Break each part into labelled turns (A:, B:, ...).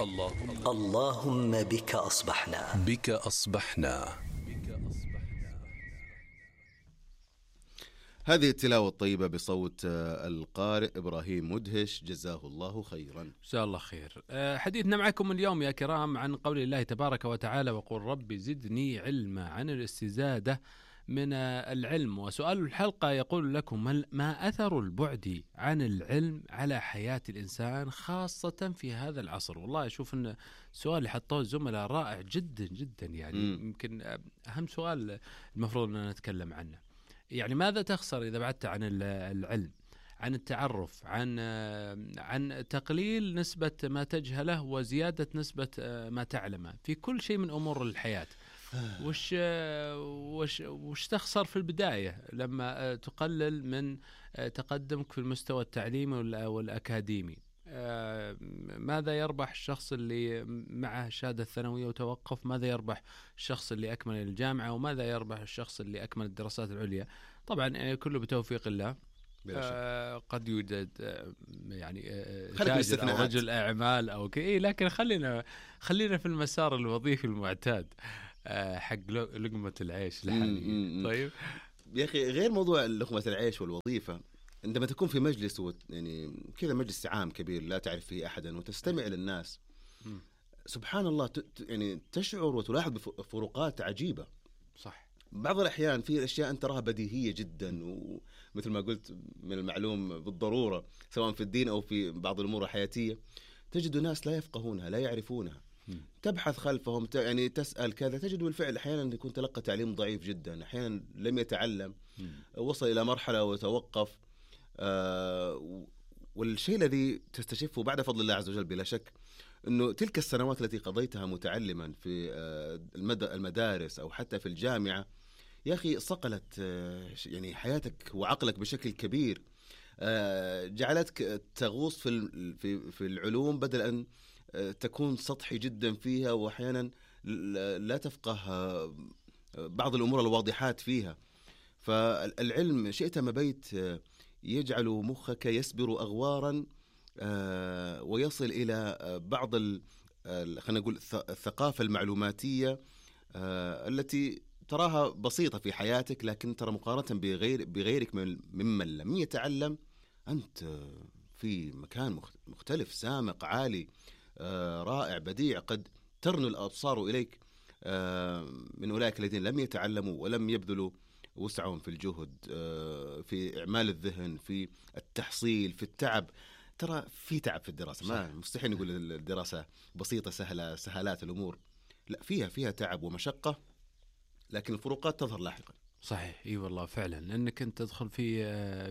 A: اللهم بك أصبحنا.
B: هذه التلاوة الطيبة بصوت القارئ إبراهيم مدهش، جزاه الله خيرا.
C: جزاه الله خير. حديثنا معكم اليوم يا كرام عن قول الله تبارك وتعالى: وقل رب زدني علما، عن الاستزادة من العلم. وسؤال الحلقة يقول لكم: ما أثر البعد عن العلم على حياة الإنسان خاصة في هذا العصر؟ والله أشوف أن السؤال اللي حطوه الزملاء رائع جدا جدا، يعني يمكن أهم سؤال المفروض أن نتكلم عنه. يعني ماذا تخسر إذا بعدت عن العلم، عن التعرف، عن تقليل نسبة ما تجهله وزيادة نسبة ما تعلمه في كل شيء من أمور الحياة؟ وش تخسر في البداية لما تقلل من تقدمك في المستوى التعليمي والأكاديمي؟ ماذا يربح الشخص اللي معه شهادة ثانوية وتوقف؟ ماذا يربح الشخص اللي أكمل الجامعة؟ وماذا يربح الشخص اللي أكمل الدراسات العليا؟ طبعا كله بتوفيق الله. قد يوجد يعني تاجر أو رجل أعمال أو لكن خلينا في المسار الوظيفي المعتاد حق لقمة العيش لحالي. طيب
B: يا أخي، غير موضوع لقمة العيش والوظيفة، عندما تكون في مجلس يعني كذا مجلس عام كبير لا تعرف فيه أحدا وتستمع للناس، سبحان الله، يعني تشعر وتلاحظ بفروقات عجيبة.
C: صح.
B: بعض الأحيان في أشياء أنت تراها بديهية جدا، ومثل ما قلت من المعلوم بالضرورة سواء في الدين أو في بعض الأمور الحياتية، تجد ناس لا يفقهونها لا يعرفونها. تبحث خلفهم، يعني تسأل كذا، تجد بالفعل أحيانا يكون تلقى تعليم ضعيف جدا، أحيانا لم يتعلم، وصل إلى مرحلة وتوقف. والشيء الذي تستشفه بعد فضل الله عز وجل بلا شك أنه تلك السنوات التي قضيتها متعلما في المدارس أو حتى في الجامعة، يا أخي صقلت يعني حياتك وعقلك بشكل كبير، جعلتك تغوص في العلوم بدل أن تكون سطحي جدا فيها، وأحيانا لا تفقه بعض الأمور الواضحات فيها. فالعلم شئت ما بيت يجعل مخك يسبر أغوارا، ويصل إلى بعض خلينا نقول الثقافة المعلوماتية التي تراها بسيطة في حياتك، لكن ترى مقارنة بغيرك ممن لم يتعلم أنت في مكان مختلف، سامق، عالي، رائع، بديع. قد ترنو الأبصار إليك من أولئك الذين لم يتعلموا ولم يبذلوا وسعهم في الجهد، في إعمال الذهن، في التحصيل، في التعب. ترى في تعب في الدراسة، ما مستحيل نقول الدراسة بسيطة سهلة سهلات الأمور، لا، فيها تعب ومشقة، لكن الفروقات تظهر لاحقا.
C: صحيح، اي والله فعلا، لانك انت تدخل في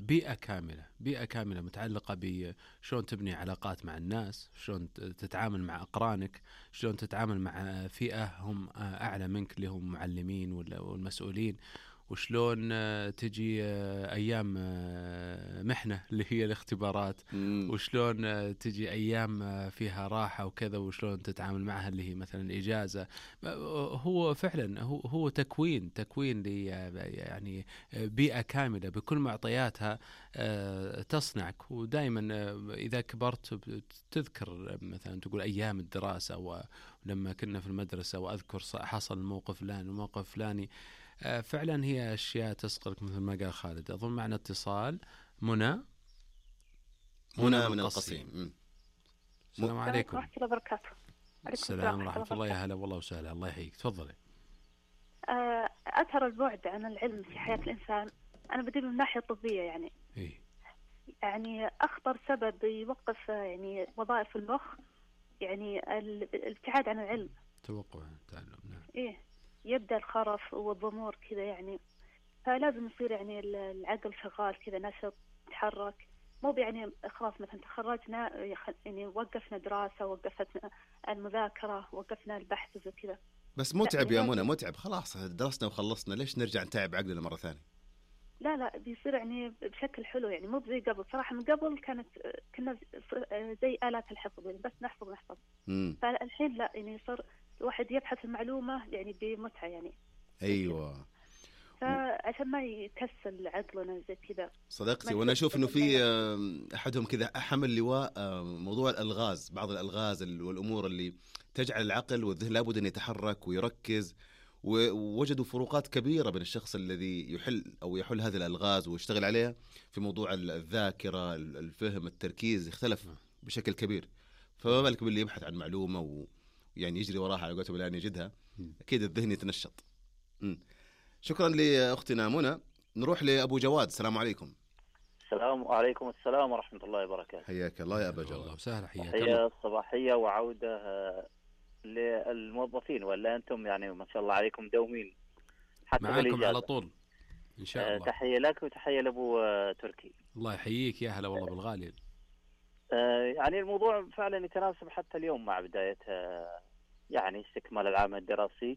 C: بيئة كاملة متعلقة بشلون تبني علاقات مع الناس، شلون تتعامل مع اقرانك، شلون تتعامل مع فئة هم اعلى منك اللي هم معلمين والمسؤولين، وشلون تجي أيام محنة اللي هي الاختبارات، وشلون تجي أيام فيها راحة وكذا، وشلون تتعامل معها اللي هي مثلا إجازة. هو فعلا هو تكوين يعني بيئة كاملة بكل معطياتها تصنعك. ودائما إذا كبرت تذكر مثلا تقول أيام الدراسة ولما كنا في المدرسة، وأذكر حصل الموقف فلان وموقف فلاني. فعلا هي أشياء تسقلك مثل ما قال خالد. أظن معنا اتصال. منى
B: من القصيم.
C: السلام عليكم.
D: ورحمة الله وبركاته.
C: السلام ورحمة الله، يا هلا والله وسهلا، الله يحييك، تفضلي.
D: أثر البعد عن العلم في حياة الإنسان، أنا بدي من الناحية الطبية يعني. يعني أخطر سبب يوقف يعني وظائف المخ يعني الابتعاد عن العلم.
C: توقف عن التعلم، نعم.
D: يبدأ الخرف والضمور كذا يعني، فلازم يصير يعني العقل شغال كذا، نشط، يتحرك. مو يعني خلاص مثلا تخرجنا يعني وقفنا دراسة، وقفتنا المذاكرة، وقفنا البحث وزي كذا.
B: بس متعب يا منى، متعب، خلاص درسنا وخلصنا، ليش نرجع نتعب عقلنا مرة ثانية؟
D: لا بيصير يعني بشكل حلو، يعني مو زي قبل. صراحة من قبل كنا زي آلات الحفظ، يعني بس نحفظ. فالحين لا، يعني صار الواحد يبحث المعلومة يعني بمتعة يعني.
B: أيوة.
D: فعشان ما يكسل عقلنا زي كذا.
B: صدقتي، وانا اشوف انه في احدهم كذا حمل لواء موضوع الالغاز، بعض الالغاز والامور اللي تجعل العقل والذهن لابد ان يتحرك ويركز، ووجدوا فروقات كبيره بين الشخص الذي يحل هذه الالغاز ويشتغل عليها في موضوع الذاكره، الفهم، التركيز، يختلف بشكل كبير. فما بالك باللي يبحث عن معلومه ويعني يجري وراها على قولتهم الان يجدها، اكيد الذهن يتنشط. شكرا لاختنا منى. نروح لابو جواد. السلام عليكم.
A: السلام عليكم. السلام ورحمه الله وبركاته.
B: حياك الله يا ابو جواد.
C: الله وسهلا، حياك الله.
A: تحية الصباحيه وعوده للموظفين، ولا انتم يعني ما شاء الله عليكم دومين حتى
C: معاكم على طول ان شاء الله.
A: تحيه لك وتحيه لابو تركي.
C: الله يحييك، يا هلا والله بالغالي.
A: يعني الموضوع فعلا يتناسب حتى اليوم مع بدايه يعني استكمال العام الدراسي.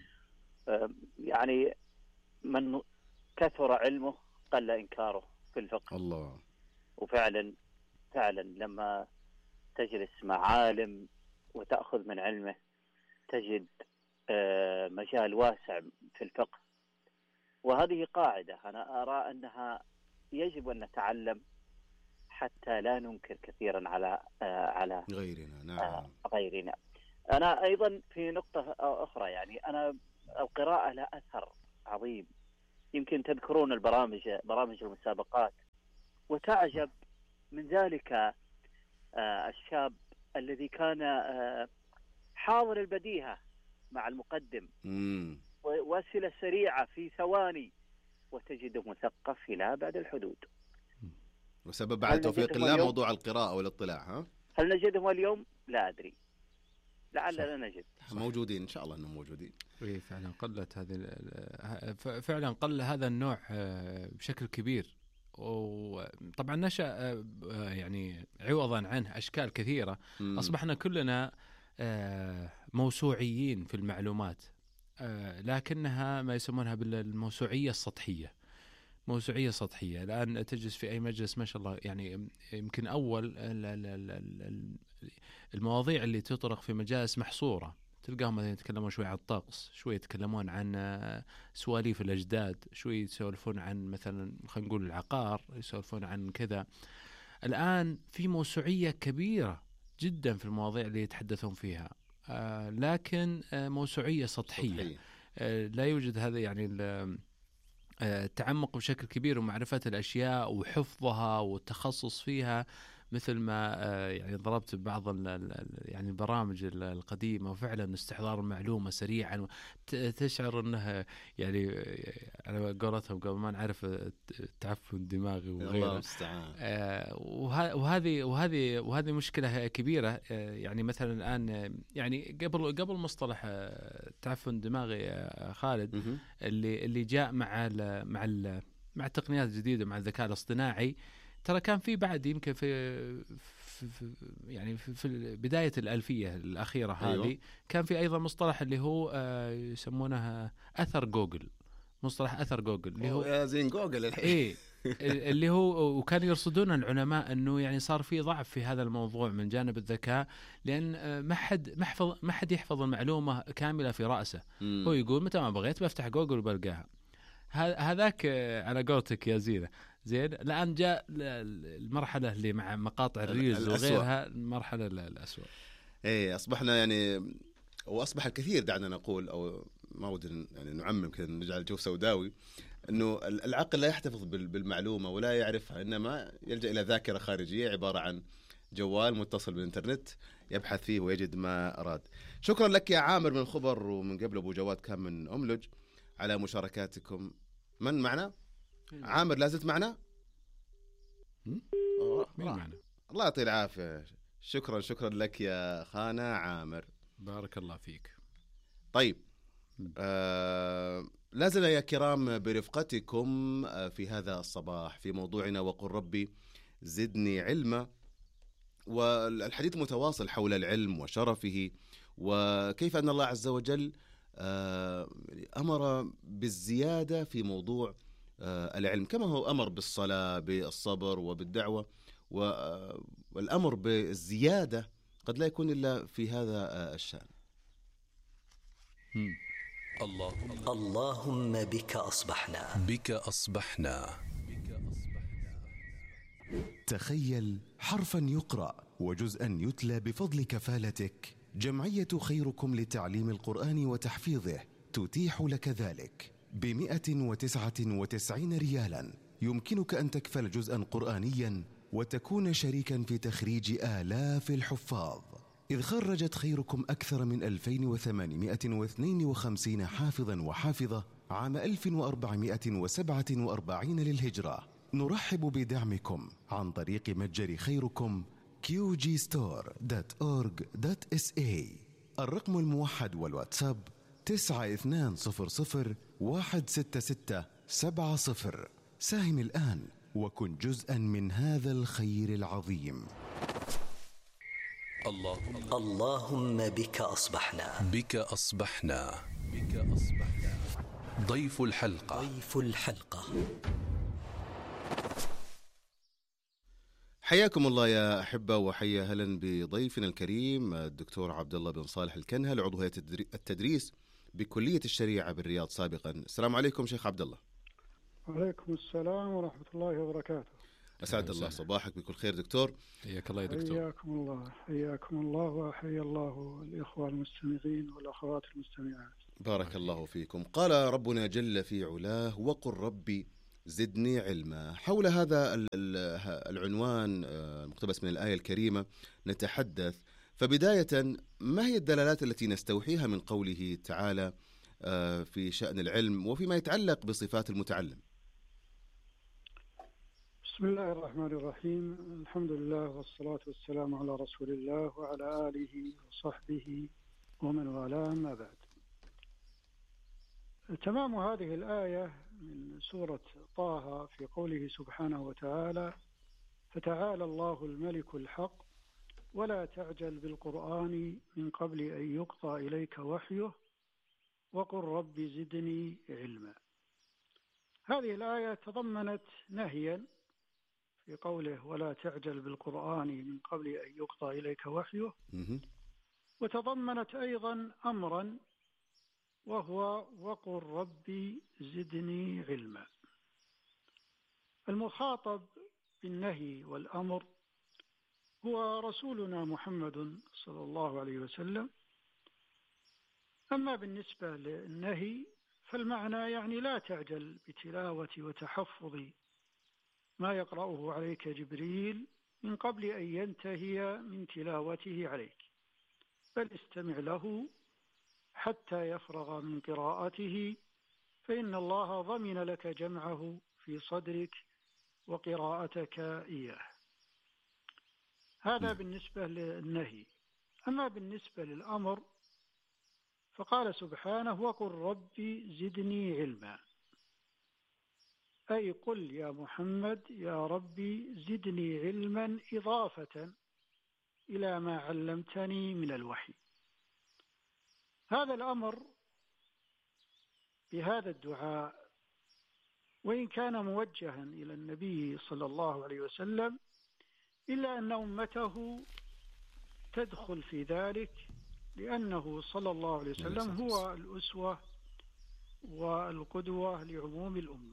A: يعني من كثر علمه قل إنكاره في الفقه.
B: الله.
A: وفعلا لما تجلس مع عالم وتأخذ من علمه تجد مجال واسع في الفقه. وهذه قاعدة أنا أرى أنها يجب أن نتعلم حتى لا ننكر كثيرا على
B: غيرنا. نعم.
A: غيرنا. أنا أيضا في نقطة أخرى، يعني أنا القراءة لها أثر عظيم. يمكن تذكرون برامج المسابقات، وتعجب من ذلك الشاب الذي كان حاضر البديهة مع المقدم وأسئلة سريعة في ثواني، وتجده مثقف إلى أبعد الحدود.
B: وسبب بعد توفيق الله موضوع القراءة والاطلاع. ها؟
A: هل نجدهم اليوم؟ لا أدري، لعلنا نجد.
B: موجودين إن شاء الله، أنهم موجودين.
C: فعلا قلت فعلا قل هذا النوع بشكل كبير. وطبعا نشأ يعني عوضا عنه أشكال كثيرة. أصبحنا كلنا موسوعيين في المعلومات، لكنها ما يسمونها بالموسوعية السطحية. موسوعية سطحية. الآن تجلس في أي مجلس ما شاء الله، يعني يمكن أول المواضيع اللي تطرق في مجالس محصورة تلقاهم مثلا يتكلمون شوي عن الطقس، شوي يتكلمون عن سواليف الأجداد، شوي يسولفون عن مثلا خلينا نقول العقار، يسولفون عن كذا. الآن في موسوعية كبيرة جدا في المواضيع اللي يتحدثون فيها، لكن موسوعية سطحية. لا يوجد هذا يعني التعمق بشكل كبير ومعرفة الأشياء وحفظها والتخصص فيها، مثل ما يعني ضربت ببعض يعني البرامج القديمة. وفعلا استحضار المعلومة سريعا، تشعر أنها يعني على قولتهم قبل ما نعرف تعفن دماغي وغيره. وهذه مشكلة كبيرة. يعني مثلا الآن يعني قبل مصطلح تعفن دماغي خالد اللي جاء مع التقنيات الجديدة، مع الذكاء الاصطناعي، ترى كان في بعد يمكن في بداية الألفية الأخيرة هذه. أيوة. كان في أيضا مصطلح اللي هو يسمونه أثر جوجل، مصطلح أثر جوجل اللي هو
B: زين جوجل
C: الحين. اللي هو وكان يرصدون العلماء أنه يعني صار في ضعف في هذا الموضوع من جانب الذكاء، لأن ما حد يحفظ المعلومة كاملة في رأسه. هو يقول متى ما بغيت بفتح جوجل وبلقاها. هذاك على قولتك يا زينة. زين. الآن جاء المرحلة اللي مع مقاطع الريلز وغيرها، المرحلة الأسوأ.
B: إيه، أصبحنا يعني وأصبح الكثير، دعنا نقول، أو ما ودنا يعني نعمم كذا نجعل الجو سوداوي، إنه العقل لا يحتفظ بالمعلومة ولا يعرفها، إنما يلجأ إلى ذاكرة خارجية عبارة عن جوال متصل بالإنترنت يبحث فيه ويجد ما أراد. شكرا لك يا عامر من خبر، ومن قبل أبو جواد كان من أملج، على مشاركاتكم. من معنا؟ عامر لازلت معنا؟
C: مين معنا؟
B: الله يعطيه العافية. شكرا لك يا خانا عامر،
C: بارك الله فيك.
B: طيب، لازلنا يا كرام برفقتكم في هذا الصباح في موضوعنا وقل ربي زدني علما، والحديث متواصل حول العلم وشرفه، وكيف أن الله عز وجل أمر بالزيادة في موضوع العلم، كما هو أمر بالصلاة بالصبر وبالدعوة، والأمر بالزيادة قد لا يكون إلا في هذا الشأن.
E: اللهم بك أصبحنا.
F: تخيل حرفا يقرأ وجزءا يتلى بفضل كفالتك. جمعية خيركم لتعليم القرآن وتحفيظه تتيح لك ذلك ب199 ريالا. يمكنك أن تكفل جزءا قرآنيا وتكون شريكا في تخريج آلاف الحفاظ، إذ خرجت خيركم أكثر من 2852 حافظا وحافظة عام 1447 للهجرة. نرحب بدعمكم عن طريق متجر خيركم qgstore.org.sa. الرقم الموحد والواتساب 9200166770. ساهم الآن وكن جزءا من هذا الخير العظيم.
E: اللهم بك أصبحنا.
G: ضيف الحلقة.
B: حياكم الله يا أحبة، وحيا هلا بضيفنا الكريم الدكتور عبد الله بن صالح الكنهل، عضو هيئة التدريس بكلية الشريعة بالرياض سابقا. السلام عليكم شيخ عبد الله.
H: وعليكم السلام ورحمة الله وبركاته.
B: أسعد الله صباحك بكل خير دكتور.
C: حياك الله يا دكتور.
H: حياكم الله وحيا الله الإخوة المستمعين والأخوات المستمعات.
B: بارك الله فيكم. قال ربنا جل في علاه: وقل ربي زدني علما. حول هذا العنوان المقتبس من الآية الكريمة نتحدث. فبداية، ما هي الدلالات التي نستوحيها من قوله تعالى في شأن العلم وفيما يتعلق بصفات المتعلم؟
H: بسم الله الرحمن الرحيم. الحمد لله والصلاة والسلام على رسول الله وعلى آله وصحبه ومن والاه، ما بعد. تمام هذه الآية من سورة طه في قوله سبحانه وتعالى: فتعالى الله الملك الحق ولا تعجل بالقرآن من قبل أن يقضى إليك وحيه وقل رب زدني علما. هذه الآية تضمنت نهيا في قوله ولا تعجل بالقرآن من قبل أن يقضى إليك وحيه، وتضمنت أيضا أمرا وهو وقل ربي زدني علما. المخاطب بالنهي والأمر هو رسولنا محمد صلى الله عليه وسلم. أما بالنسبة للنهي فالمعنى يعني لا تعجل بتلاوة وتحفظ ما يقرأه عليك جبريل من قبل أن ينتهي من تلاوته عليك، بل استمع له حتى يفرغ من قراءته، فإن الله ضمن لك جمعه في صدرك وقراءتك إياه. هذا بالنسبة للنهي. أما بالنسبة للأمر فقال سبحانه: وقل ربي زدني علما، أي قل يا محمد يا ربي زدني علما، إضافة إلى ما علمتني من الوحي. هذا الأمر بهذا الدعاء وإن كان موجها إلى النبي صلى الله عليه وسلم، إلا أن أمته تدخل في ذلك، لأنه صلى الله عليه وسلم هو الأسوة والقدوة لعموم الأمة.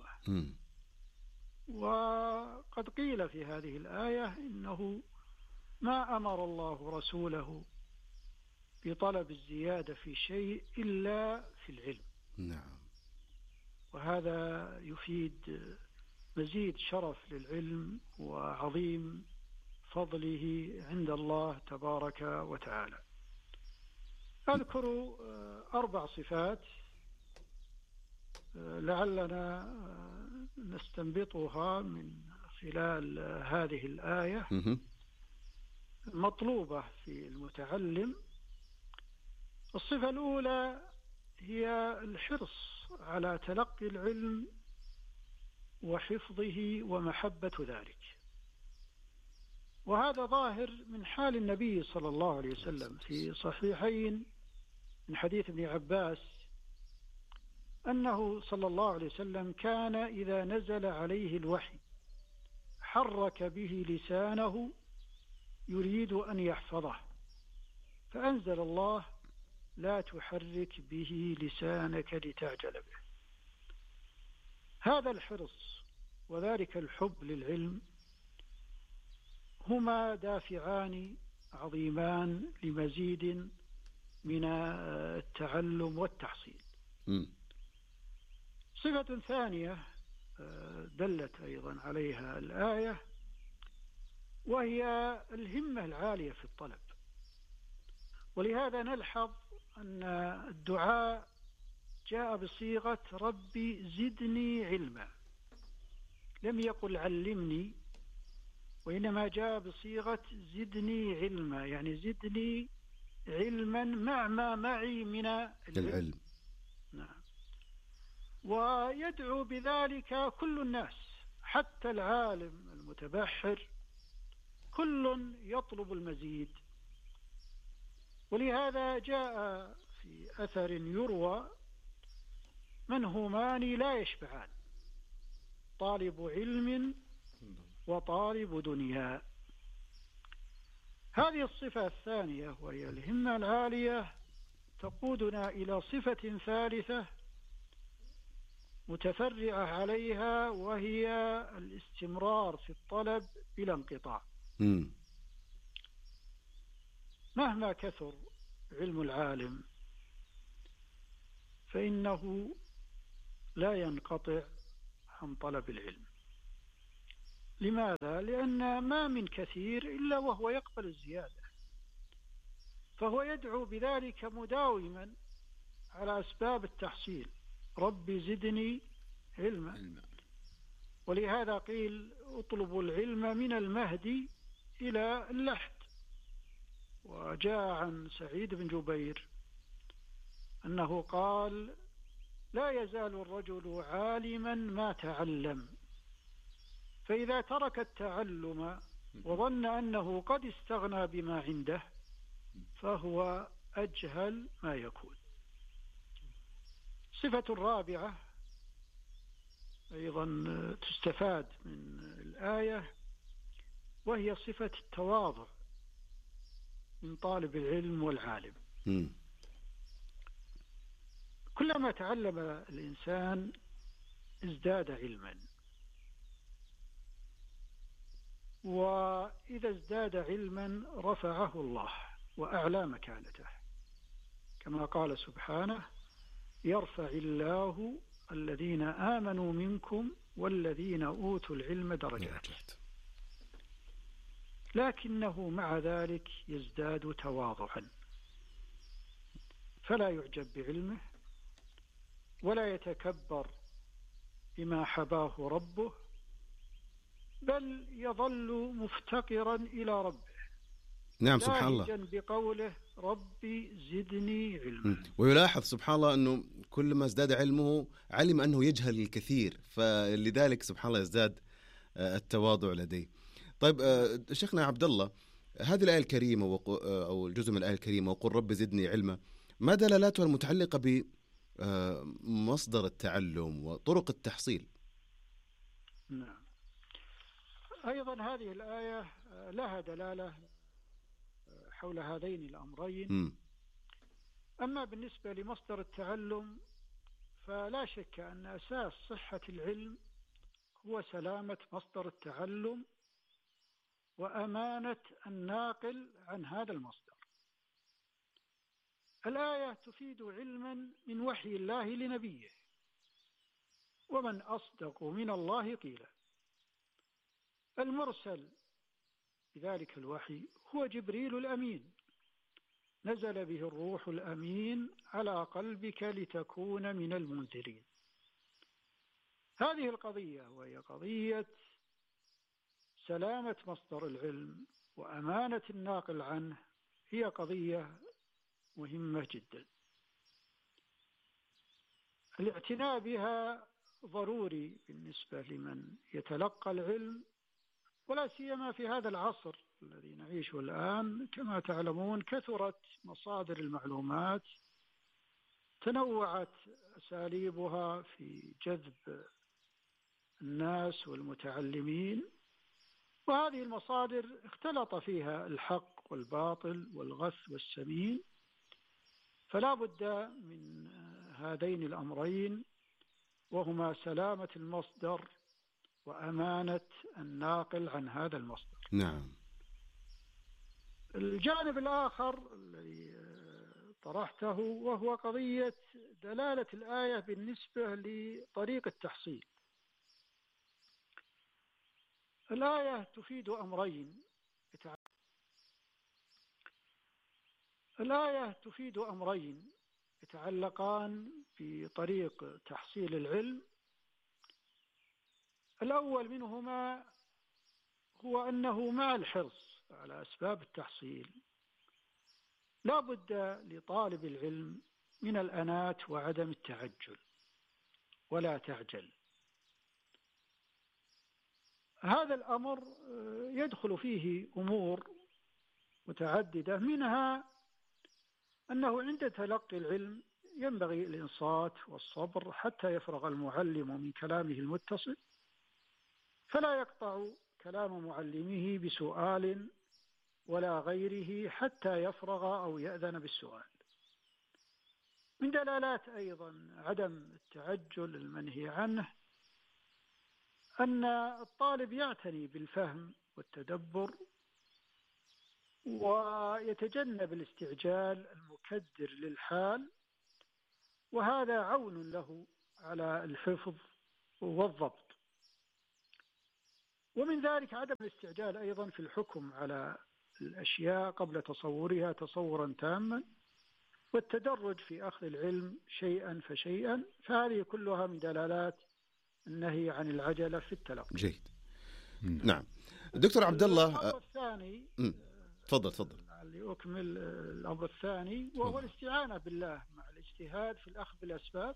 H: وقد قيل في هذه الآية إنه ما أمر الله رسوله بطلب الزيادة في شيء إلا في العلم.
B: نعم.
H: وهذا يفيد مزيد شرف للعلم وعظيم فضله عند الله تبارك وتعالى. أذكر 4 صفات لعلنا نستنبطها من خلال هذه الآية مطلوبة في المتعلم. الصفة الأولى هي الحرص على تلقي العلم وحفظه ومحبة ذلك، وهذا ظاهر من حال النبي صلى الله عليه وسلم في صحيحين من حديث ابن عباس أنه صلى الله عليه وسلم كان إذا نزل عليه الوحي حرك به لسانه يريد أن يحفظه، فأنزل الله: لا تحرك به لسانك لتعجل به. هذا الحرص وذلك الحب للعلم هما دافعان عظيمان لمزيد من التعلم والتحصيل. صفة ثانية دلت أيضا عليها الآية وهي الهمة العالية في الطلب. ولهذا نلحظ أن الدعاء جاء بصيغة ربي زدني علما، لم يقل علمني، وإنما جاء بصيغة زدني علما، يعني زدني علما مع ما معي من العلم. نعم. ويدعو بذلك كل الناس، حتى العالم المتبحر كل يطلب المزيد. ولهذا جاء في أثر يروى منهومان لا يشبعان، طالب علم وطالب دنيا. هذه الصفة الثانية وهي الهمة العالية تقودنا إلى صفة ثالثة متفرعة عليها وهي الاستمرار في الطلب بلا انقطاع. مهما كثر علم العالم فإنه لا ينقطع عن طلب العلم. لماذا؟ لأن ما من كثير إلا وهو يقبل الزيادة، فهو يدعو بذلك مداوما على أسباب التحصيل، ربي زدني علما. ولهذا قيل اطلبوا العلم من المهدي إلى اللحد. وجاء عن سعيد بن جبير أنه قال لا يزال الرجل عالما ما تعلم، فإذا ترك التعلم وظن أنه قد استغنى بما عنده فهو أجهل ما يكون. صفة الرابعة أيضا تستفاد من الآية وهي صفة التواضع من طالب العلم والعالم. كلما تعلم الإنسان ازداد علما، وإذا ازداد علما رفعه الله وأعلى مكانته، كما قال سبحانه يرفع الله الذين آمنوا منكم والذين أوتوا العلم درجات. لكنه مع ذلك يزداد تواضعا، فلا يعجب بعلمه ولا يتكبر بما حباه ربه، بل يظل مفتقرا إلى ربه.
B: نعم سبحان الله.
H: بقوله ربي زدني علما.
B: ويلاحظ سبحان الله أنه كل ما ازداد علمه علم أنه يجهل الكثير، فلذلك سبحان الله يزداد التواضع لديه. طيب شيخنا عبد الله، هذه الآية الكريمة أو الجزء من الآية الكريمة وقل رب زدني علما، ما دلالاتها المتعلقة بمصدر التعلم وطرق التحصيل؟
H: نعم. أيضا هذه الآية لها دلالة حول هذين الأمرين. أما بالنسبة لمصدر التعلم فلا شك أن أساس صحة العلم هو سلامة مصدر التعلم وأمانة الناقل عن هذا المصدر. الآية تفيد علما من وحي الله لنبيه، ومن أصدق من الله قيلا. المرسل بذلك الوحي هو جبريل الأمين، نزل به الروح الأمين على قلبك لتكون من المنذرين. هذه القضية وهي قضية سلامة مصدر العلم وأمانة الناقل عنه هي قضية مهمة جدا. الاعتناء بها ضروري بالنسبة لمن يتلقى العلم، ولا سيما في هذا العصر الذي نعيشه الآن. كما تعلمون كثرت مصادر المعلومات، تنوعت أساليبها في جذب الناس والمتعلمين، وهذه المصادر اختلط فيها الحق والباطل والغث والسمين. فلا بد من هذين الأمرين، وهما سلامة المصدر وأمانة الناقل عن هذا المصدر.
B: نعم.
H: الجانب الآخر الذي طرحته وهو قضية دلالة الآية بالنسبة لطريق التحصيل. الآية تفيد أمرين يتعلقان بطريق تحصيل العلم. الأول منهما هو أنه مع الحرص على أسباب التحصيل لا بد لطالب العلم من الأنات وعدم التعجل، ولا تعجل. هذا الأمر يدخل فيه أمور متعددة، منها أنه عند تلقي العلم ينبغي الإنصات والصبر حتى يفرغ المعلم من كلامه المتصل، فلا يقطع كلام معلمه بسؤال ولا غيره حتى يفرغ أو يأذن بالسؤال. من دلالات أيضا عدم التعجل المنهي عنه أن الطالب يعتني بالفهم والتدبر ويتجنب الاستعجال المكدر للحال، وهذا عون له على الحفظ والضبط. ومن ذلك عدم الاستعجال أيضا في الحكم على الأشياء قبل تصورها تصورا تاما، والتدرج في أخذ العلم شيئا فشيئا، فهذه كلها من دلالات النهي عن العجلة في التلقي.
B: جيد. نعم. دكتور عبد الله،
H: الأمر الثاني،
B: تفضل.
H: لأكمل الأمر الثاني، وهو الاستعانة بالله مع الاجتهاد في الأخذ بالأسباب،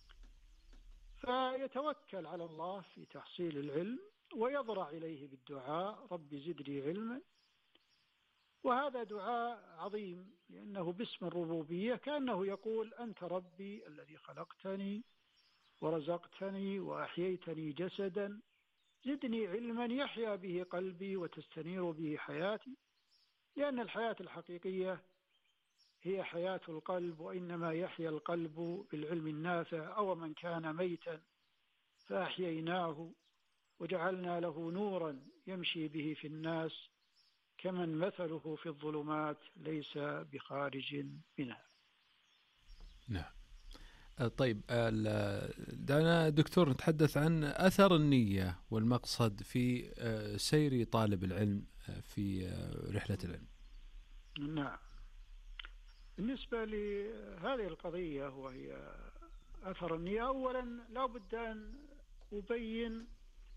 H: فيتوكل على الله في تحصيل العلم ويضرع إليه بالدعاء: رب زدني علما. وهذا دعاء عظيم، لأنه باسم الربوبية كأنه يقول: أنت ربي الذي خلقتني ورزقتني وأحييتني جسدا، زدني علما يحيا به قلبي وتستنير به حياتي، لأن الحياة الحقيقية هي حياة القلب، وإنما يحيا القلب بالعلم النافع. أو من كان ميتا فأحييناه وجعلنا له نورا يمشي به في الناس كمن مثله في الظلمات ليس بخارج منها.
C: نعم. طيب، دعنا دكتور نتحدث عن أثر النية والمقصد في سير طالب العلم في رحلة العلم.
H: نعم. بالنسبة لهذه القضية وهي أثر النية، أولا لا بد أن أبين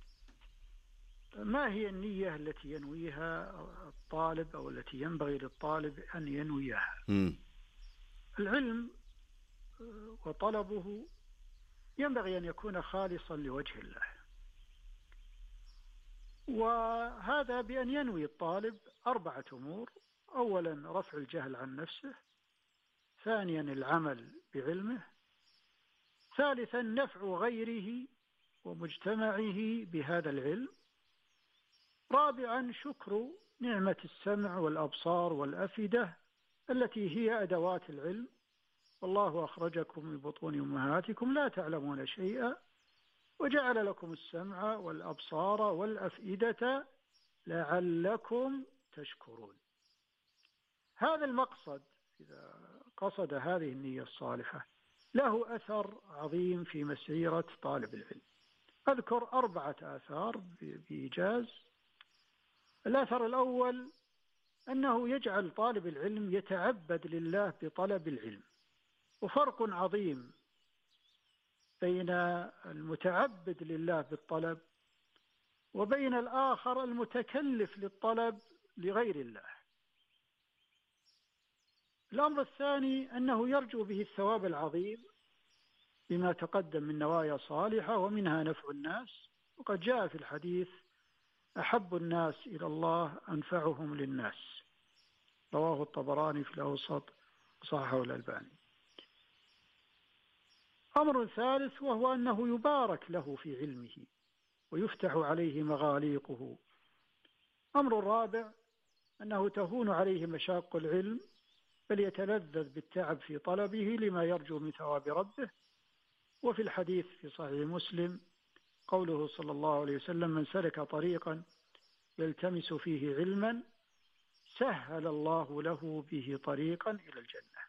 H: ما هي النية التي ينويها الطالب أو التي ينبغي للطالب أن ينويها. العلم وطلبه ينبغي أن يكون خالصا لوجه الله، وهذا بأن ينوي الطالب 4 أمور: أولا رفع الجهل عن نفسه، ثانيا العمل بعلمه، ثالثا نفع غيره ومجتمعه بهذا العلم، رابعا شكر نعمة السمع والأبصار والأفئدة التي هي أدوات العلم، والله أخرجكم من بطون أمهاتكم لا تعلمون شيئا وجعل لكم السمع والأبصار والأفئدة لعلكم تشكرون. هذا المقصد إذا قصد هذه النية الصالحة له أثر عظيم في مسيرة طالب العلم. أذكر 4 آثار بإيجاز. الأثر الأول أنه يجعل طالب العلم يتعبد لله بطلب العلم، وفرق عظيم بين المتعبد لله بالطلب وبين الآخر المتكلف للطلب لغير الله. الأمر الثاني أنه يرجو به الثواب العظيم بما تقدم من نوايا صالحة، ومنها نفع الناس، وقد جاء في الحديث: أحب الناس إلى الله أنفعهم للناس، رواه الطبراني في الأوسط وصححه الألباني. أمر ثالث وهو أنه يبارك له في علمه ويفتح عليه بل يتلذذ بالتعب في طلبه لما يرجو من ثواب ربه. وفي الحديث في صحيح مسلم قوله صلى الله عليه وسلم: من سلك طريقا يلتمس فيه علما سهل الله له به طريقا إلى الجنة.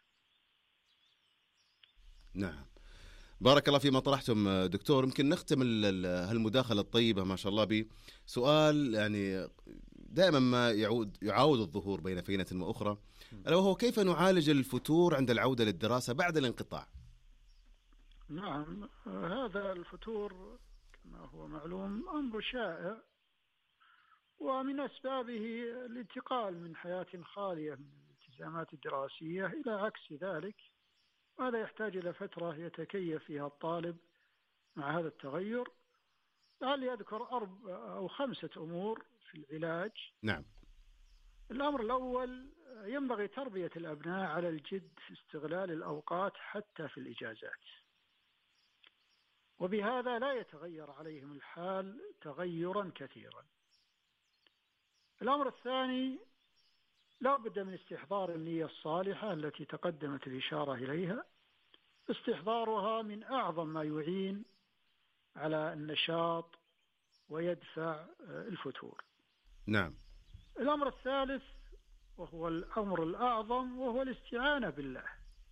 B: نعم، بارك الله فيما طرحتم دكتور. يمكن نختم هالمداخلة الطيبة ما شاء الله بسؤال يعني دائما ما يعاود الظهور بين فينة وأخرى، ألا وهو كيف نعالج الفتور عند العودة للدراسة بعد الانقطاع؟
H: نعم، هذا الفتور كما هو معلوم أمر شائع، ومن أسبابه الانتقال من حياة خالية من الالتزامات الدراسية إلى عكس ذلك، وهذا يحتاج إلى فترة يتكيف فيها الطالب مع هذا التغير. لعلي أذكر 4 أو 5 أمور في العلاج.
B: نعم.
H: الأمر الأول: ينبغي تربية الأبناء على الجد في استغلال الأوقات حتى في الإجازات، وبهذا لا يتغير عليهم الحال تغيرا كثيرا. الأمر الثاني: لا بد من استحضار النية الصالحة التي تقدمت الإشارة إليها. استحضارها من أعظم ما يعين على النشاط ويدفع الفتور.
B: نعم.
H: الأمر الثالث وهو الأمر الأعظم، وهو الاستعانة بالله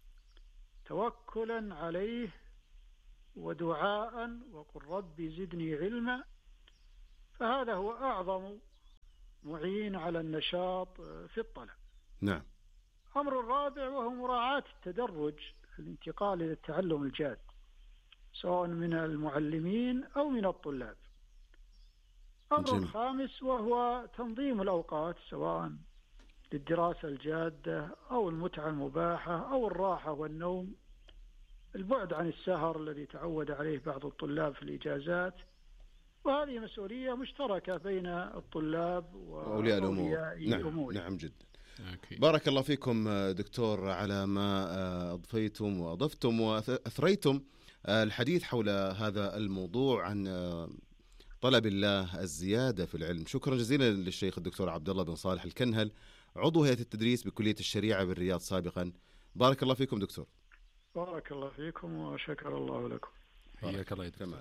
H: توكلا عليه ودعاء وقل رب زدني علما، فهذا هو أعظم معين على النشاط في الطلب.
B: نعم.
H: الأمر الرابع وهو مراعاة التدرج في الانتقال إلى التعلم الجاد، سواء من المعلمين أو من الطلاب. الأمر الخامس وهو تنظيم الأوقات، سواء للدراسة الجادة أو المتعة المباحة أو الراحة والنوم، البعد عن السهر الذي تعود عليه بعض الطلاب في الإجازات. وهذه مسؤولية مشتركة بين الطلاب وأولياء الأمور.
B: نعم جدا. بارك الله فيكم دكتور على ما أضفيتم وأضفتم وأثريتم الحديث حول هذا الموضوع عن طلب الله الزيادة في العلم. شكرا جزيلا للشيخ الدكتور عبد الله بن صالح الكنهل، عضو هيئة التدريس بكلية الشريعة بالرياض سابقا. بارك الله فيكم دكتور.
H: بارك الله فيكم وشكر الله لكم.
C: حياك الله دكتور.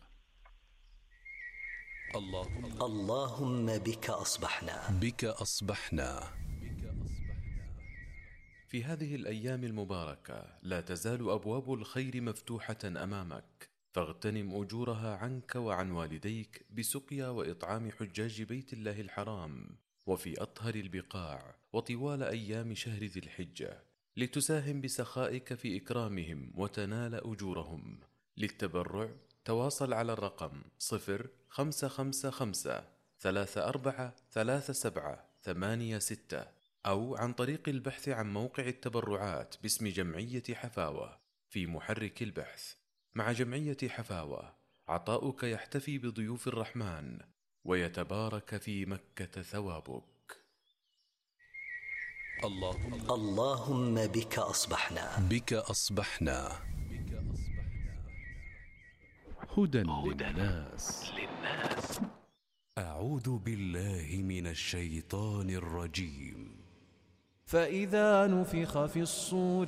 E: اللهم بك أصبحنا.
G: في هذه الأيام المباركة لا تزال أبواب الخير مفتوحة أمامك، فاغتنم أجورها عنك وعن والديك بسقيا وإطعام حجاج بيت الله الحرام وفي أطهر البقاع وطوال أيام شهر ذي الحجة، لتساهم بسخائك في إكرامهم وتنال أجورهم. للتبرع تواصل على الرقم 0555-343786 أو عن طريق البحث عن موقع التبرعات باسم جمعية حفاوة في محرك البحث. مع جمعية حفاوة عطاؤك يحتفي بضيوف الرحمن ويتبارك في مكة ثوابك.
E: اللهم بك أصبحنا.
C: هدى للناس.
F: أعوذ بالله من الشيطان الرجيم.
I: فإذا نفخ في الصور